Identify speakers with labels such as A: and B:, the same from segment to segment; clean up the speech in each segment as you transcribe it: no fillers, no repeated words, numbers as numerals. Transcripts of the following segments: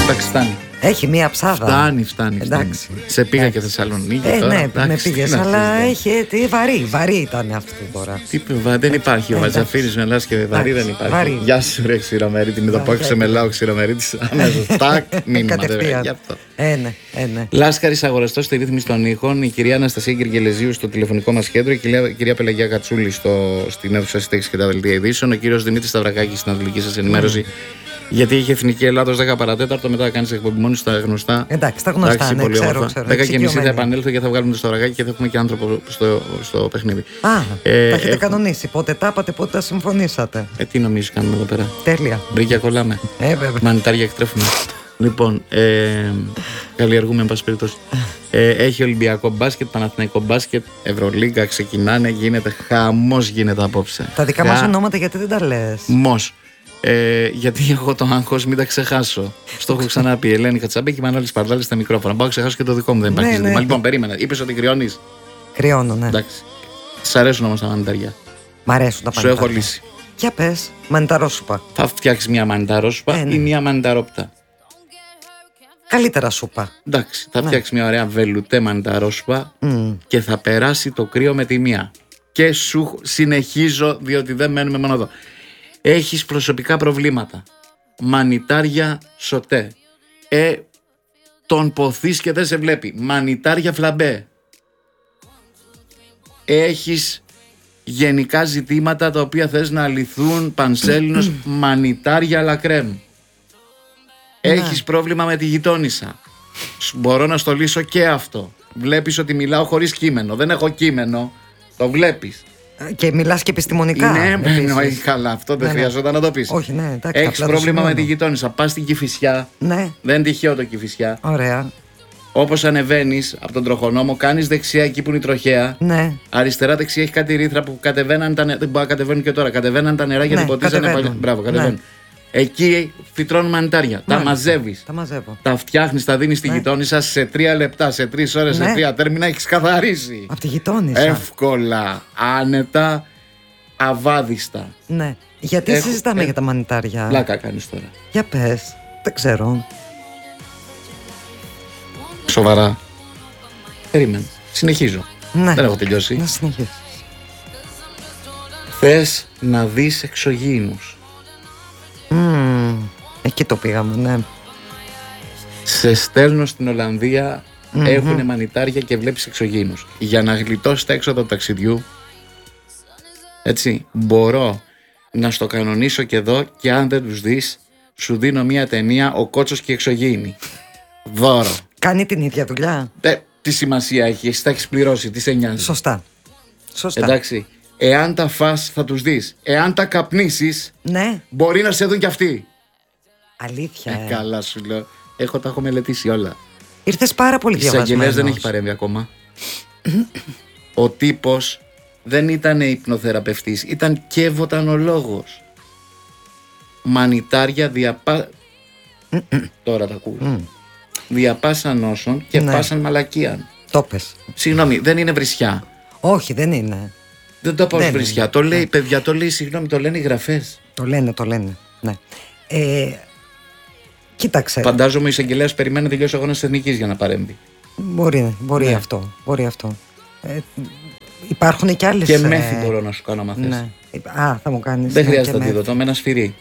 A: Εντάξει, φτάνει.
B: Έχει μία ψάδα.
A: Φτάνει.
B: Εντάξει.
A: Σε πήγα και Θεσσαλονίκη. Τώρα,
B: ναι,
A: εντάξει,
B: με πήγες, αλλά έχει. Βαρύ ήταν αυτό τώρα.
A: Δεν υπάρχει. Ο Βατζαφύρης με λάς και βαρύ δεν υπάρχει.
B: Βαρύ.
A: Γεια σου, ρε Ξηρομερίτη. Με το πω ξεμελάω Ξηρομερίτη. Αμέσως. Τάκ, μήνυμα.
B: Ναι.
A: Λάσκαρης αγοραστός στη ρύθμιση των ήχων. Η κυρία Αναστασία Γεργελεζίου στο τηλεφωνικό μας κέντρο. Η κυρία Πελαγία Κατσούλη στην αίθουσα σύνταξης και τα δελτία ειδήσεων. Ο κύριος Δημήτρης Σταυρακάκης στην αθλητική σας ενημέρωση. Γιατί είχε Εθνική Ελλάδος 10 παρατέταρτο, μετά κάνει εκπομπή μόνη στα γνωστά.
B: Εντάξει, τα γνωστά. Ναι,
A: πολύ
B: ξέρω.
A: 10:30 θα επανέλθω και θα βγάλουμε το Σταυρακάκι και θα έχουμε και άνθρωπο στο παιχνίδι.
B: Τα έχετε κανονίσει. Πότε τα είπατε, πότε τα συμφωνήσατε.
A: Τι νομίζεις κάνουμε εδώ πέρα.
B: Τέλεια.
A: Μπρίκια κολλάμε.
B: Βέβαια.
A: Μανιτάρια εκτρέφουμε. Λοιπόν, καλλιεργούμε εν πάση περιπτώσει. Έχει Ολυμπιακό μπάσκετ, Παναθηναϊκό μπάσκετ, Ευρωλίγκα ξεκινάνε, γίνεται χαμός γίνεται απόψε.
B: Τα δικά μας ονόματα γιατί δεν τα λες.
A: Μος. Γιατί έχω το άγχος, μην τα ξεχάσω. Στο έχω ξαναπεί. Ελένη Κατσαμπέκη, Μανώλης Παρδάλης στα μικρόφωνα. Πάω να ξεχάσω και το δικό μου, δεν υπάρχει ζήτημα. Λοιπόν, περίμενα. Είπες ότι κρυώνεις.
B: Κρυώνω, ναι.
A: Εντάξει. Σ' αρέσουν όμως τα μανιτάρια.
B: Μ' αρέσουν τα
A: μανιτάρια. Σου έχω λύσει.
B: Για πες, μανιταρόσουπα.
A: Θα φτιάξεις μια μανιταρόσουπα ή μια μανιταρόπτα.
B: Καλύτερα σούπα.
A: Εντάξει, θα φτιάξεις μια ωραία βελουτέ μανιταρόσουπα και θα περάσει το κρύο με τη μία. Και σου συνεχίζω, διότι δεν μένουμε μόνο εδώ. Έχεις προσωπικά προβλήματα. Μανιτάρια σωτέ. Τον ποθείς και δεν σε βλέπει. Μανιτάρια φλαμπέ. Έχεις γενικά ζητήματα τα οποία θες να λυθούν πανσέλινος. Μανιτάρια λακρέμ. Έχεις πρόβλημα με τη γειτόνισσα. Μπορώ να στο λύσω και αυτό. Βλέπεις ότι μιλάω χωρίς κείμενο. Δεν έχω κείμενο. Το βλέπεις.
B: Και μιλάς και επιστημονικά.
A: Ναι, εννοεί καλά. Αυτό δεν χρειαζόταν να το πεις.
B: Όχι, ναι, εντάξει.
A: Έχεις πρόβλημα με τη γειτόνισσα. Πας στην Κηφισιά.
B: Ναι.
A: Δεν είναι τυχαίο το Κηφισιά.
B: Ωραία.
A: Όπως ανεβαίνεις από τον τροχονόμο, κάνεις δεξιά εκεί που είναι η τροχέα.
B: Ναι.
A: Αριστερά δεξιά έχει κάτι ρήθρα που κατεβαίναν τα νερά. Δεν μπορεί να κατεβαίνουν και τώρα. Κατεβαίναν τα νερά γιατί ποτίζανε πάλι. Μπράβο, κατεβαίνουν. Ναι. Εκεί φυτρώνουν μανιτάρια. Τα μαζεύεις.
B: Τα μαζεύω.
A: Τα φτιάχνεις, τα δίνεις στη γειτόνισσα σε 3 λεπτά, σε 3 ώρες, σε 3 τέρμινα έχεις καθαρίσει.
B: Από τη γειτόνισσα.
A: Εύκολα, άνετα, αβάδιστα.
B: Ναι. Γιατί συζητάμε για τα μανιτάρια.
A: Πλάκα κάνεις τώρα.
B: Για πες. Δεν ξέρω.
A: Σοβαρά. Περίμενε. Συνεχίζω.
B: Ναι.
A: Δεν έχω τελειώσει.
B: Να συνεχίσεις.
A: Θες να δεις εξωγήινους.
B: Εκεί το πήγαμε, ναι.
A: Σε στέλνω στην Ολλανδία, έχουνε μανιτάρια και βλέπεις εξωγήινους. Για να γλιτώσεις τα έξοδα του ταξιδιού, έτσι, μπορώ να στο κανονίσω και εδώ και αν δεν τους δεις, σου δίνω μια ταινία «Ο Κότσος και οι εξωγήινοι». Δώρο.
B: Κάνει την ίδια δουλειά.
A: Τι σημασία έχει, εσύ τα έχεις πληρώσει, τι σε νοιάζει.
B: Σωστά.
A: Εντάξει. Εάν τα φας θα τους δεις. Εάν τα καπνίσεις,
B: ναι,
A: μπορεί να σε δουν κι αυτοί.
B: Αλήθεια.
A: Καλά σου λέω. Τα έχω μελετήσει όλα.
B: Ήρθες πάρα πολύ διαβασμένος.
A: Εισαγγελέας δεν έχει παρέμβει ακόμα. Ο τύπος δεν ήταν υπνοθεραπευτής, ήταν και βοτανολόγος. Μανιτάρια τώρα τα ακούω. Διαπάσαν νόσων και πάσαν μαλακίαν.
B: Το πες.
A: Συγγνώμη, δεν είναι βρισιά.
B: Όχι, δεν είναι.
A: Δεν το πω ως βρισιά. Το λέει, παιδιά, το λέει, συγγνώμη, το λένε οι γραφές.
B: Το λένε. Ναι. Κοίταξε.
A: Φαντάζομαι ο εισαγγελέας περιμένει να τελειώσει ο αγώνας της Εθνικής για να παρέμβει.
B: Μπορεί αυτό. Υπάρχουν και άλλες.
A: Και μέθη μπορώ να σου κάνω άμα θες.
B: Ναι. Θα μου κάνεις.
A: Δεν χρειάζεται αντίδοτο, με ένα σφυρί.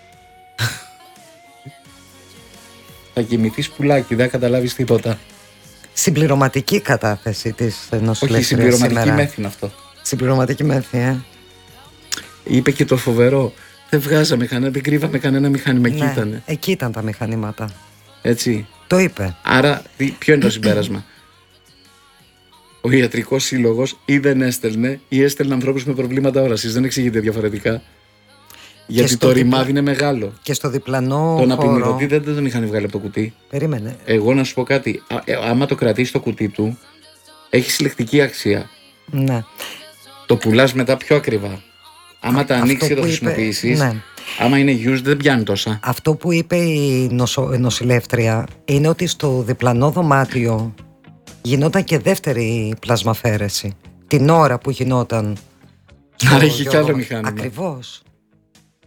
A: Θα κοιμηθείς πουλάκι, δεν καταλάβεις τίποτα.
B: Συμπληρωματική κατάθεση της νοσηλεύτριας.
A: Όχι, συμπληρωματική μέθη είναι αυτό.
B: Συμπληρωματική μέθη,
A: Είπε και το φοβερό. Δεν βγάζαμε κανένα, δεν κρύβαμε κανένα μηχάνημα. Εκεί ήτανε.
B: Εκεί ήταν τα μηχανήματα.
A: Έτσι.
B: Το είπε.
A: Άρα, ποιο είναι το συμπέρασμα. Ο ιατρικός σύλλογος ή δεν έστελνε ή έστελνε ανθρώπους με προβλήματα όρασης. Δεν εξηγείται διαφορετικά. Γιατί το ρημάδι είναι μεγάλο.
B: Και στο διπλανό.
A: Τον απεινιδωτή δεν τον είχαν βγάλει από το κουτί.
B: Περίμενε.
A: Εγώ να σου πω κάτι. Άμα το κρατήσει το κουτί του, έχει συλλεκτική αξία.
B: Ναι.
A: Το πουλάς μετά πιο ακριβά. Άμα τα ανοίξει και το χρησιμοποιήσεις, άμα είναι used δεν πιάνει τόσα.
B: Αυτό που είπε η νοσηλεύτρια είναι ότι στο διπλανό δωμάτιο γινόταν και δεύτερη πλασμαφέρεση. Την ώρα που γινόταν.
A: Άρα έχει κι άλλο μηχάνημα.
B: Ακριβώς.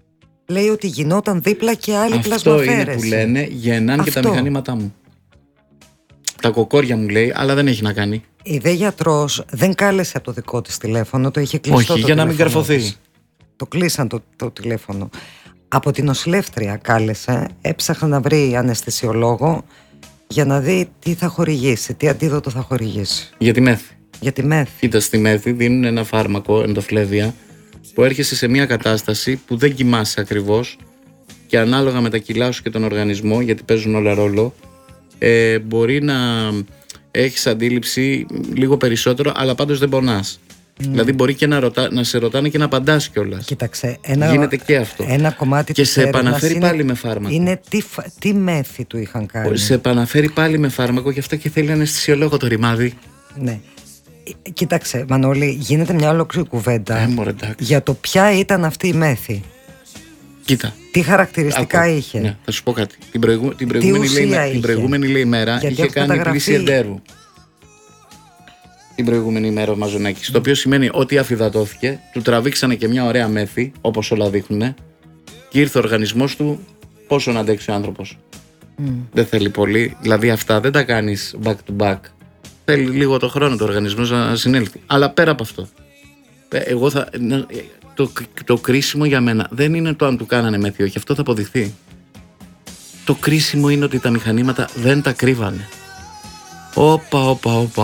B: λέει ότι γινόταν δίπλα και άλλη
A: αυτό
B: πλασμαφέρεση.
A: είναι που λένε γεννάν και τα μηχανήματά μου. Τα κοκόρια μου λέει, αλλά δεν έχει να κάνει.
B: Η δε γιατρός δεν κάλεσε από το δικό της τηλέφωνο, το είχε κλειστό.
A: Όχι,
B: το
A: για να μην
B: τηλέφωνο
A: καρφωθεί.
B: της. Το κλείσαν το τηλέφωνο. Από την νοσηλεύτρια κάλεσε, έψαχνα να βρει αναισθησιολόγο για να δει τι θα χορηγήσει, τι αντίδοτο θα χορηγήσει.
A: Για τη μέθη.
B: Για τη μέθη.
A: Κοίτα, στη μέθη δίνουν ένα φάρμακο, εντοφλέβεια, που έρχεσαι σε μια κατάσταση που δεν κοιμάσαι ακριβώς και ανάλογα με τα κιλά σου και τον οργανισμό, γιατί παίζουν όλα ρόλο, μπορεί να έχεις αντίληψη λίγο περισσότερο, αλλά πάντως δεν πονάς. Δηλαδή μπορεί και να σε ρωτάνε και να απαντάς κιόλας.
B: Κοίταξε,
A: Γίνεται και αυτό.
B: Ένα κομμάτι
A: και
B: της
A: σε
B: έρευνας
A: επαναφέρει πάλι με φάρμακο.
B: Είναι τι μέθη του είχαν κάνει.
A: Σε επαναφέρει πάλι με φάρμακο, γι' αυτό και θέλει αναισθησιολόγο το ρημάδι.
B: Ναι. Κοίταξε, Μανώλη, γίνεται μια ολόκληρη κουβέντα
A: Μωρέ,
B: για το ποια ήταν αυτή η μέθη.
A: Κοίτα.
B: Τι χαρακτηριστικά είχε.
A: Ναι, θα σου πω κάτι. Την προηγούμενη λέει μέρα είχε κάνει κλίση εντέρου. Την προηγούμενη ημέρα ο Μαζονάκης. Το οποίο σημαίνει ότι αφυδατώθηκε, του τραβήξανε και μια ωραία μέθη, όπως όλα δείχνουν, και ήρθε ο οργανισμός του. Πόσο να αντέξει ο άνθρωπος. Δεν θέλει πολύ. Δηλαδή αυτά δεν τα κάνεις back to back. Θέλει λίγο το χρόνο του οργανισμού να συνέλθει. Αλλά πέρα από αυτό, το κρίσιμο για μένα δεν είναι το αν του κάνανε μέθη, όχι. Αυτό θα αποδειχθεί. Το κρίσιμο είναι ότι τα μηχανήματα δεν τα κρύβανε. Όπα.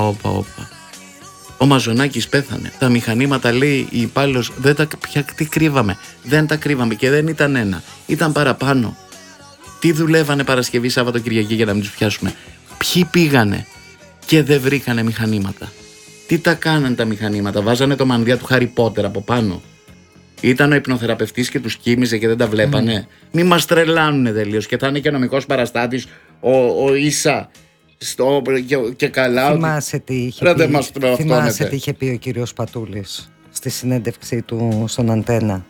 A: Ο Μαζονάκης πέθανε. Τα μηχανήματα, λέει η υπάλληλος, τι κρύβαμε. Δεν τα κρύβαμε και δεν ήταν ένα. Ήταν παραπάνω. Τι δουλεύανε Παρασκευή, Σάββατο, Κυριακή για να μην τους πιάσουμε. Ποιοι πήγανε και δεν βρήκανε μηχανήματα. Τι τα κάνανε τα μηχανήματα. Βάζανε το μανδύα του Χάρι Πότερ από πάνω. Ήταν ο υπνοθεραπευτής και τους κοίμιζε και δεν τα βλέπανε. Μη μας τρελάνουνε τελείως. Και θα είναι και νομικός παραστάτης ο Ίσα. Και καλά.
B: Θυμάσαι τι είχε πει ο κύριος Πατούλης στη συνέντευξή του στον Αντένα.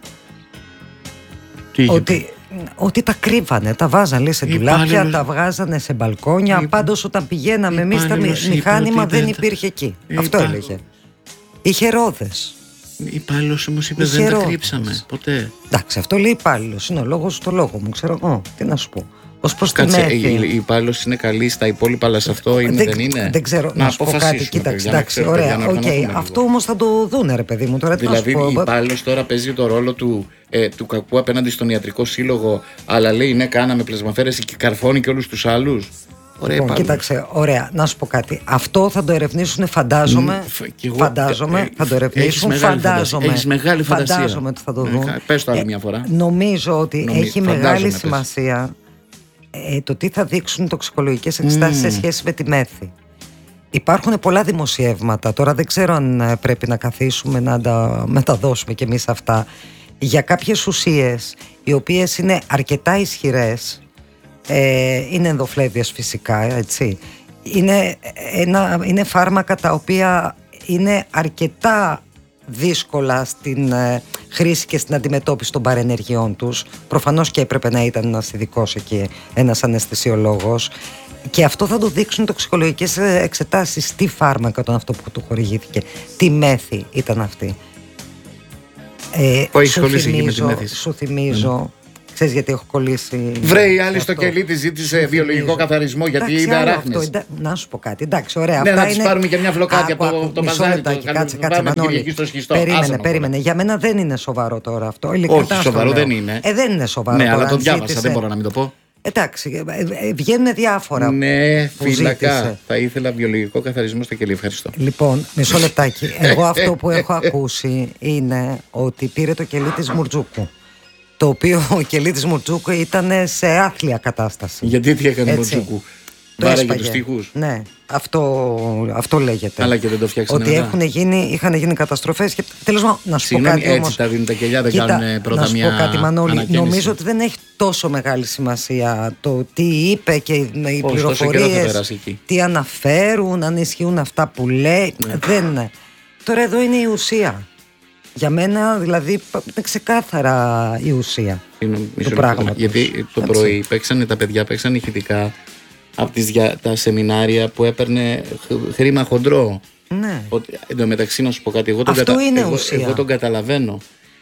B: Ότι τα κρύβανε, τα βάζανε σε ντουλάπια, τα βγάζανε σε μπαλκόνια. Πάντως όταν πηγαίναμε εμείς τα μηχάνημα δεν υπήρχε εκεί. Αυτό έλεγε. Είχε ρόδες.
A: Υπάλληλος όμως είπε δεν τα κρύψαμε ποτέ.
B: Εντάξει, αυτό λέει υπάλληλος. Είναι ο λόγος του λόγου μου. Ξέρω τι να σου πω.
A: Κάτσε, η υπάλληλος είναι καλή στα υπόλοιπα, αλλά σε αυτό δεν είναι.
B: Δεν ξέρω, να σου πω κάτι. Κοίταξε, εντάξει, ωραία. Αυτό όμως θα το δούνε, ρε παιδί μου. Τώρα,
A: δηλαδή, η υπάλληλος τώρα παίζει το ρόλο του κακού απέναντι στον ιατρικό σύλλογο, αλλά λέει ναι, κάναμε πλασμαφέρεση και καρφώνει και όλους τους άλλους.
B: Λοιπόν, κοίταξε, ωραία, να σου πω κάτι. Αυτό θα το ερευνήσουν, φαντάζομαι. Θα το ερευνήσουν,
A: Έχεις μεγάλη φαντασία.
B: Φαντάζομαι ότι θα το δουν.
A: Πες το άλλη μια φορά.
B: Νομίζω ότι έχει μεγάλη σημασία το τι θα δείξουν τοξικολογικές εξετάσεις σε σχέση με τη μέθη. Υπάρχουν πολλά δημοσιεύματα. Τώρα δεν ξέρω αν πρέπει να καθίσουμε να τα μεταδώσουμε κι εμείς αυτά. Για κάποιες ουσίες οι οποίες είναι αρκετά ισχυρές. Είναι ενδοφλέβειες φυσικά, έτσι. Είναι φάρμακα τα οποία είναι αρκετά δύσκολα στην χρήση και στην αντιμετώπιση των παρενεργειών τους. Προφανώς και έπρεπε να ήταν ένας ειδικός εκεί, ένας αναισθησιολόγος. Και αυτό θα το δείξουν τοξικολογικές εξετάσεις. Τι φάρμακα ήταν αυτό που του χορηγήθηκε, τι μέθη ήταν αυτή. Σου θυμίζω. Ξέρεις γιατί έχω κολλήσει.
A: Βρέει άλλη στο κελί τη ζήτησε βιολογικό καθαρισμό γιατί είναι αράχνες.
B: Να σου πω κάτι. Εντάξει, ωραία.
A: Ναι, να της πάρουμε και μια βλοκάτια από το μπαζάρι.
B: Κάτσε, Μανώλη. Περίμενε. Για μένα δεν είναι σοβαρό τώρα αυτό.
A: Όχι, σοβαρό δεν είναι.
B: Δεν είναι σοβαρό.
A: Ναι, αλλά το διάβασα, δεν μπορώ να μην το πω.
B: Εντάξει, βγαίνουν διάφορα.
A: Ναι, φύλακα. Θα ήθελα βιολογικό καθαρισμό στο κελί. Ευχαριστώ.
B: Λοιπόν, μισό λεπτάκι. Εγώ αυτό που έχω ακούσει είναι ότι πήρε το κελί της Μουρτζούκου. Το οποίο ο κελί της Μουρτζούκου ήταν σε άθλια κατάσταση.
A: Γιατί τι έκανε Μουρτζούκου? Βάραγε τους τοίχους.
B: Ναι, αυτό λέγεται.
A: Αλλά και δεν το φτιάξανε.
B: Ότι είχαν γίνει καταστροφές. Και τέλος πάντων, να σου πω κάτι όμως.
A: Έτσι τα δίνουν τα κελιά, δεν κάνουν πρώτα μια.
B: Να σου πω κάτι, Μανώλη. Νομίζω ότι δεν έχει τόσο μεγάλη σημασία το τι είπε και οι πληροφορίες. Τι αναφέρουν, αν ισχύουν αυτά που λέει. Δεν. Τώρα εδώ είναι η ουσία. Για μένα δηλαδή είναι ξεκάθαρα η ουσία του πράγματος. Γιατί
A: το πρωί τα παιδιά παίξαν ηχητικά από τα σεμινάρια που έπαιρνε χρήμα χοντρό.
B: Ναι.
A: Εν τω μεταξύ να σου πω κάτι, εγώ τον καταλαβαίνω.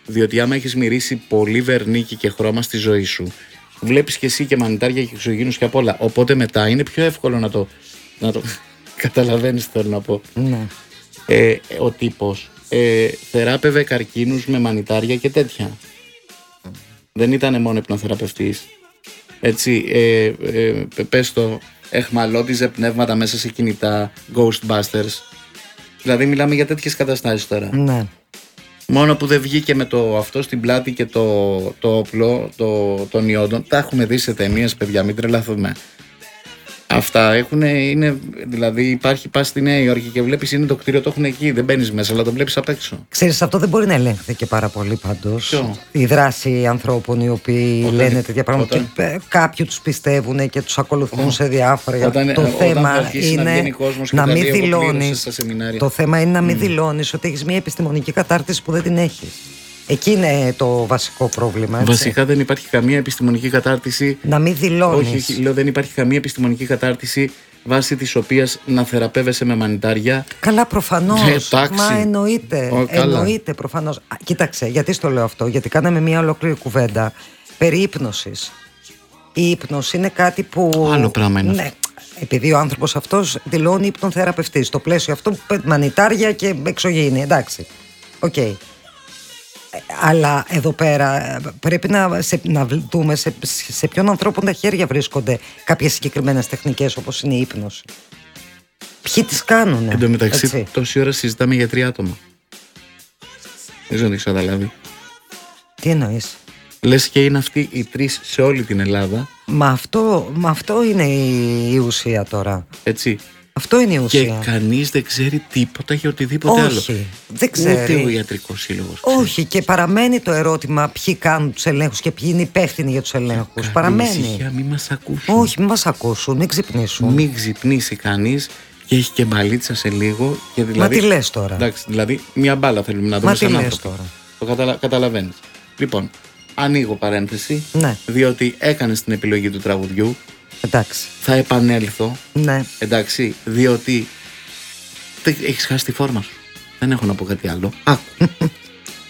A: Διότι άμα έχεις μυρίσει πολύ βερνίκι και χρώμα στη ζωή σου, βλέπεις και εσύ και μανιτάρια και εξωγήινους και απ' όλα. Οπότε μετά είναι πιο εύκολο να το καταλαβαίνεις, θέλω να πω.
B: Ναι.
A: Ο τύπος θεράπευε καρκίνους με μανιτάρια και τέτοια. Δεν ήταν μόνο υπνοθεραπευτής. Έτσι, πες το, εχμαλώτιζε πνεύματα μέσα σε κινητά, Ghostbusters. Δηλαδή μιλάμε για τέτοιες καταστάσεις τώρα.
B: Ναι.
A: Μόνο που δεν βγήκε με το αυτό στην πλάτη και το όπλο των ιόντων. Τα έχουμε δει σε ταινίες, παιδιά, μην τρελαθούμε. Αυτά είναι, δηλαδή υπάρχει, πας στη Νέα Υόρκη και βλέπεις είναι το κτίριο, το έχουν εκεί, δεν μπαίνεις μέσα, αλλά το βλέπεις απ' έξω.
B: Ξέρεις, αυτό δεν μπορεί να ελέγχεται και πάρα πολύ πάντως. Η δράση ανθρώπων οι οποίοι λένε τέτοια πράγματα. Κάποιοι τους πιστεύουν και τους ακολουθούν σε διάφορα. Το θέμα είναι να μην δηλώνεις. Το θέμα είναι να μην δηλώνεις ότι έχεις μια επιστημονική κατάρτιση που δεν την έχεις. Εκεί είναι το βασικό πρόβλημα. Έτσι.
A: Βασικά δεν υπάρχει καμία επιστημονική κατάρτιση.
B: Να μην δηλώνεις.
A: Όχι, λέω δεν υπάρχει καμία επιστημονική κατάρτιση βάσει της οποίας να θεραπεύεσαι με μανιτάρια.
B: Καλά, προφανώς. Μα εννοείται. Εννοείται προφανώς. Κοίταξε, γιατί στο λέω αυτό? Γιατί κάναμε μια ολόκληρη κουβέντα περί ύπνωσης. Η ύπνωση είναι κάτι που.
A: Άλλο πράγμα είναι.
B: Ναι, επειδή ο άνθρωπος αυτός δηλώνει υπνοθεραπευτή. Στο πλαίσιο αυτό, μανιτάρια και εξωγήινη. Εντάξει. Οκ. Αλλά εδώ πέρα πρέπει να δούμε σε ποιον ανθρώπων τα χέρια βρίσκονται κάποιες συγκεκριμένες τεχνικές όπως είναι η ύπνωση. Ποιοι τις κάνουν?
A: Εν τω μεταξύ, τόση ώρα συζητάμε για 3 άτομα. Δεν ξέρω αν έχεις καταλάβει.
B: Τι εννοείς?
A: Λες και είναι αυτοί οι 3 σε όλη την Ελλάδα.
B: Μα αυτό είναι η ουσία τώρα.
A: Έτσι.
B: Αυτό είναι η ουσία.
A: Και κανείς δεν ξέρει τίποτα για οτιδήποτε άλλο.
B: Όχι, δεν ξέρει.
A: Ούτε ο ιατρικός σύλλογος.
B: Όχι, και παραμένει το ερώτημα ποιοι κάνουν τους ελέγχους και ποιοι είναι υπεύθυνοι για τους ελέγχους. Παραμένει.
A: Ησυχία, μην μας ακούσουν.
B: Όχι, μην μας ακούσουν, μην ξυπνήσουν.
A: Μην ξυπνήσει κανείς και έχει και μπαλίτσα σε λίγο. Και δηλαδή,
B: μα τι λες τώρα?
A: Εντάξει, δηλαδή μια μπάλα θέλουμε να δούμε σαν άνθρωπο. Το καταλαβαίνεις. Λοιπόν, ανοίγω παρένθεση.
B: Ναι.
A: Διότι έκανες την επιλογή του τραγουδιού.
B: Εντάξει.
A: Θα επανέλθω.
B: Ναι.
A: Εντάξει, διότι έχεις χάσει τη φόρμα σου. Δεν έχω να πω κάτι άλλο. Άκου.